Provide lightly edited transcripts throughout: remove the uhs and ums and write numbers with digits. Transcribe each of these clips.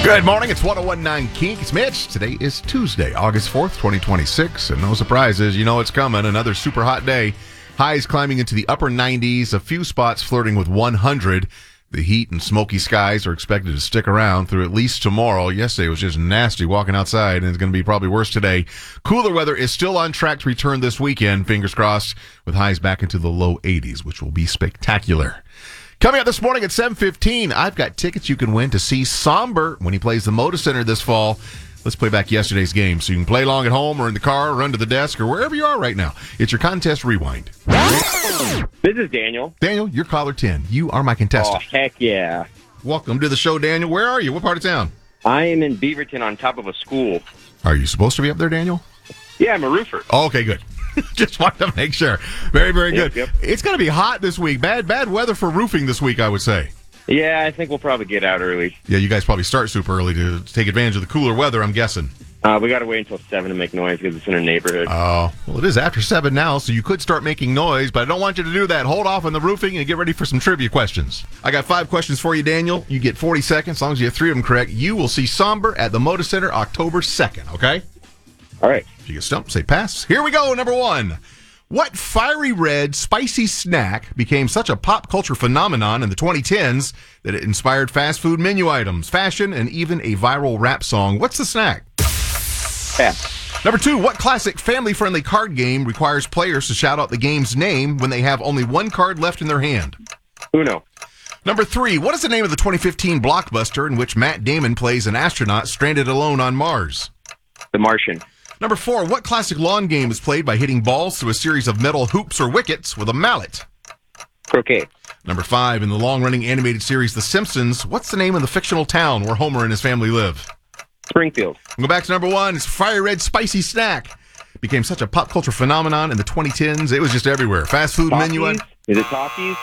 Good morning, it's 1019 Kink. It's Mitch. Today is Tuesday, August 4th, 2026. And no surprises, you know it's coming. Another super hot day. Highs climbing into the upper 90s, a few spots flirting with 100. The heat and smoky skies are expected to stick around through at least tomorrow. Yesterday was just nasty walking outside, and it's going to be probably worse today. Cooler weather is still on track to return this weekend, fingers crossed, with highs back into the low 80s, which will be spectacular. Coming up this morning at 7:15, I've got tickets you can win to see Somber when he plays the Moda Center this fall. Let's play back yesterday's game so you can play along at home or in the car or under the desk or wherever you are right now. It's your contest rewind. This is Daniel. Daniel, you're caller 10. You are my contestant. Oh, heck yeah. Welcome to the show, Daniel. Where are you? What part of town? I am in Beaverton on top of a school. Are you supposed to be up there, Daniel? Yeah, I'm a roofer. Oh, okay, good. Just wanted to make sure. Very, very good. Yep. It's going to be hot this week. Bad weather for roofing this week, I would say. Yeah, I think we'll probably get out early. Yeah, you guys probably start super early to take advantage of the cooler weather, I'm guessing. We got to wait until 7 to make noise because it's in a neighborhood. Oh, well, it is after 7 now, so you could start making noise, but I don't want you to do that. Hold off on the roofing and get ready for some trivia questions. I got 5 questions for you, Daniel. You get 40 seconds. As long as you have 3 of them correct, you will see Somber at the Moda Center October 2nd, okay? All right. If you get stumped, say pass. Here we go, number 1. What fiery red, spicy snack became such a pop culture phenomenon in the 2010s that it inspired fast food menu items, fashion, and even a viral rap song? What's the snack? Pass. Number 2, what classic family-friendly card game requires players to shout out the game's name when they have only one card left in their hand? Uno. Number 3, what is the name of the 2015 blockbuster in which Matt Damon plays an astronaut stranded alone on Mars? The Martian. Number 4, what classic lawn game is played by hitting balls through a series of metal hoops or wickets with a mallet? Croquet. Number 5, in the long-running animated series The Simpsons, what's the name of the fictional town where Homer and his family live? Springfield. We'll go back to number 1. It's fiery red, spicy snack. Became such a pop culture phenomenon in the 2010s. It was just everywhere. Fast food menu. Is it Takis?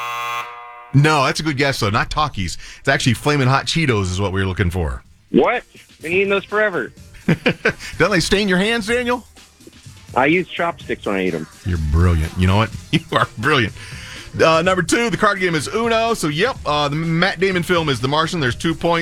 No, that's a good guess, though. Not Takis. It's actually Flamin' Hot Cheetos is what we were looking for. What? Been eating those forever. Don't they stain your hands, Daniel? I use chopsticks when I eat them. You're brilliant. You know what? You are brilliant. Number 2, the card game is Uno. So, yep, the Matt Damon film is The Martian. There's 2 points.